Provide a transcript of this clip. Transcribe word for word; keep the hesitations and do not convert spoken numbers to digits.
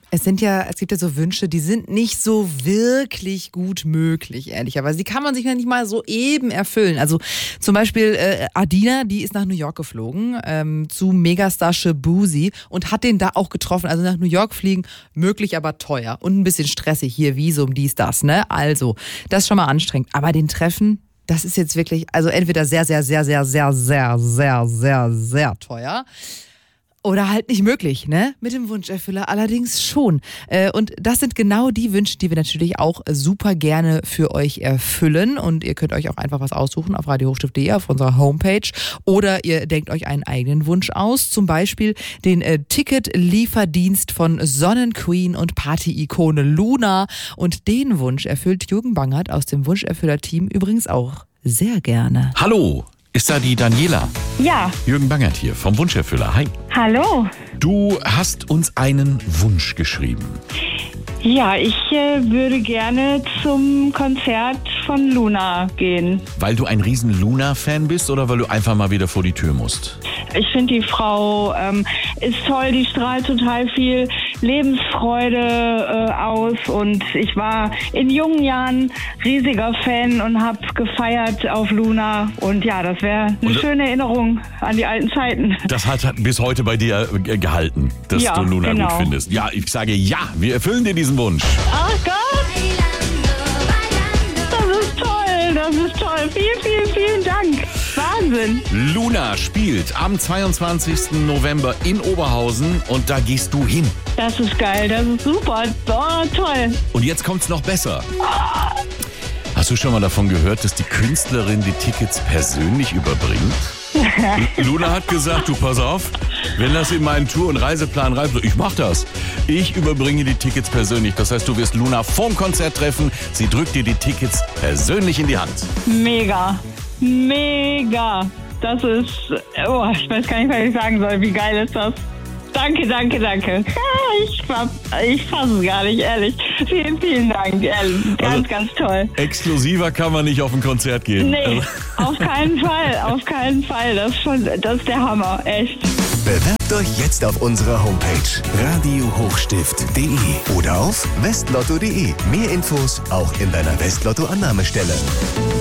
Es sind ja, es gibt ja so Wünsche, die sind nicht so wirklich gut möglich, ehrlicherweise. Die kann man sich ja nicht mal so eben erfüllen. Also zum Beispiel äh, Adina, die ist nach New York geflogen ähm, zu Megastar Shaboozey und hat den da auch getroffen. Also nach New York fliegen, möglich, aber teuer und ein bisschen stressig hier, Visum, dies, das, ne? Also, das ist schon mal anstrengend. Aber den Treffen, das ist jetzt wirklich, also entweder sehr, sehr, sehr, sehr, sehr, sehr, sehr, sehr, sehr teuer. Oder halt nicht möglich, ne? Mit dem Wunscherfüller allerdings schon. Und das sind genau die Wünsche, die wir natürlich auch super gerne für euch erfüllen. Und ihr könnt euch auch einfach was aussuchen auf radio hochstift punkt de, auf unserer Homepage. Oder ihr denkt euch einen eigenen Wunsch aus. Zum Beispiel den äh, Ticket-Lieferdienst von Sonnenqueen und Party-Ikone Luna. Und den Wunsch erfüllt Jürgen Bangert aus dem Wunscherfüller-Team übrigens auch sehr gerne. Hallo! Ist da die Daniela? Ja. Jürgen Bangert hier vom Wunscherfüller. Hi. Hallo. Du hast uns einen Wunsch geschrieben. Ja, ich äh, würde gerne zum Konzert von Luna gehen. Weil du ein riesen Luna-Fan bist oder weil du einfach mal wieder vor die Tür musst? Ich finde, die Frau ähm, ist toll, die strahlt total viel Lebensfreude äh, aus. Und ich war in jungen Jahren riesiger Fan und habe gefeiert auf Luna. Und ja, das wäre eine und schöne Erinnerung an die alten Zeiten. Das hat bis heute bei dir äh, gehalten, dass ja, du Luna genau. gut findest. Ja, ich sage ja, wir erfüllen dir diesen Wunsch. Ach Gott! Das ist toll, das ist toll. Vielen, vielen, vielen Dank. Wahnsinn. Luna spielt am zweiundzwanzigsten November in Oberhausen und da gehst du hin. Das ist geil, das ist super. Oh, toll. Und jetzt kommt's noch besser. Hast du schon mal davon gehört, dass die Künstlerin die Tickets persönlich überbringt? Luna hat gesagt, du pass auf, wenn das in meinen Tour- und Reiseplan reibt, ich mach das. Ich überbringe die Tickets persönlich. Das heißt, du wirst Luna vorm Konzert treffen. Sie drückt dir die Tickets persönlich in die Hand. Mega, mega. Das ist, oh, ich weiß gar nicht, was ich sagen soll. Wie geil ist das? Danke, danke, danke. Ich, ich fasse es gar nicht, ehrlich. Vielen, vielen Dank, ehrlich. Ganz, also, ganz toll. Exklusiver kann man nicht auf ein Konzert gehen. Nee, auf keinen Fall, auf keinen Fall. Das ist, schon, das ist der Hammer, echt. Bewerbt euch jetzt auf unserer Homepage radio hochstift punkt de oder auf westlotto punkt de. Mehr Infos auch in deiner Westlotto-Annahmestelle.